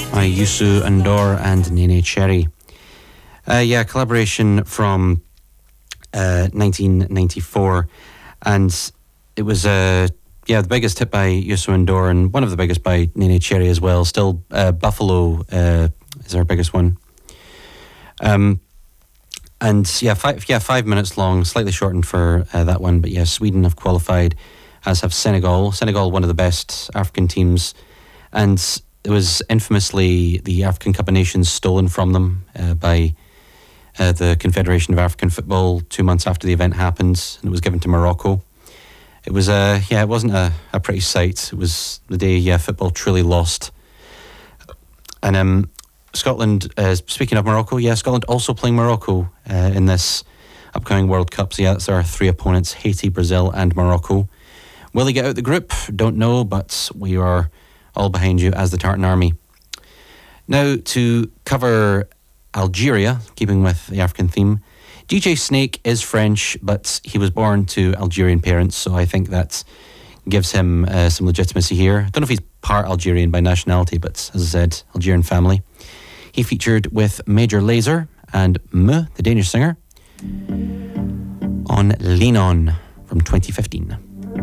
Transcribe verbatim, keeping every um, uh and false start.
by Youssou N'Dour and Nene Cherry. Uh, yeah, collaboration from uh, nineteen ninety-four, and it was uh, yeah the biggest hit by Youssou N'Dour and one of the biggest by Nene Cherry as well. Still, uh, Buffalo uh, is our biggest one. Um, and yeah, five yeah five minutes long, slightly shortened for uh, that one. But yeah, Sweden have qualified, as have Senegal. Senegal, one of the best African teams, and it was infamously the African Cup of Nations stolen from them uh, by uh, the Confederation of African Football two months after the event happened, and it was given to Morocco. It was a yeah, it wasn't a, a pretty sight. It was the day yeah football truly lost. And um, Scotland, uh, speaking of Morocco, yeah, Scotland also playing Morocco uh, in this upcoming World Cup. So yeah, that's our three opponents: Haiti, Brazil, and Morocco. Will they get out the group? Don't know, but we are all behind you as the Tartan Army. Now to cover Algeria, keeping with the African theme. D J Snake is French, but he was born to Algerian parents, so I think that gives him uh, some legitimacy here. I don't know if he's part Algerian by nationality, but as I said, Algerian family. He featured with Major Lazer and Me, the Danish singer, on Lean On from twenty fifteen.